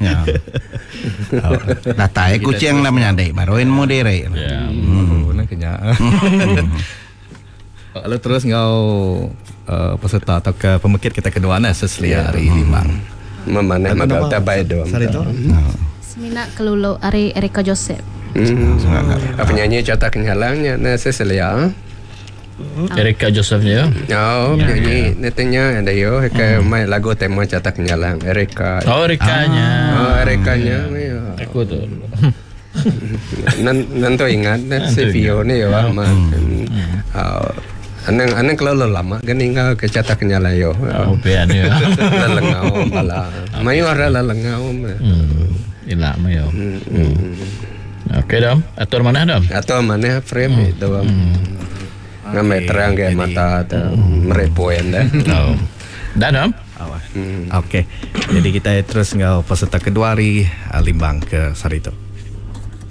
Data kucing namanya deh, baruin mau dere. Ya. Nak kenya. Lalu terus ngau peserta atau ke pemekit kita kedua seselia hari Limbang. Memanah magal tabai doang. Sarito. Semina kelulu Ari Erika Joseph. Penyanyi catak nyalangnya na seselia. Erika Josephnya. Oh, penyanyi netenya ada yo ke main lagu tema catak nyalang Erika. Oh, Erikanya. Oh, Erikanya. Aku tuh. Nanti ingat si Vio ni ya man. Anang kalau lama geninga ke catak nyala yo. Oh, pian ya. Lalengau bala. Mayu ara lalengau. Ila mayo. Oke dam, atur mana dam? Atau mana frame itu bang. Ngamai terang ke mata atau merepoin dah. Oh. Dah dam? Okey. Jadi kita terus ngau peserta kedua hari Limbang ke Sarito.